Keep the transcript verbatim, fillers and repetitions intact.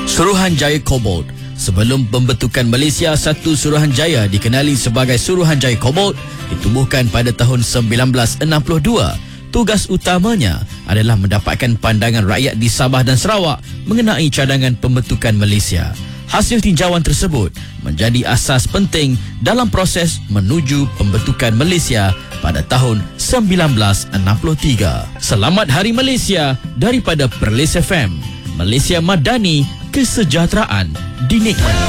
Suruhanjaya Cobalt. Sebelum pembentukan Malaysia, satu Suruhanjaya dikenali sebagai Suruhanjaya Cobalt ditubuhkan pada tahun sembilan belas enam puluh dua. Tugas utamanya adalah mendapatkan pandangan rakyat di Sabah dan Sarawak mengenai cadangan pembentukan Malaysia. Hasil tinjauan tersebut menjadi asas penting dalam proses menuju pembentukan Malaysia pada tahun sembilan belas enam puluh tiga. Selamat Hari Malaysia daripada Perlis F M. Malaysia Madani, kesejahteraan dinikmati.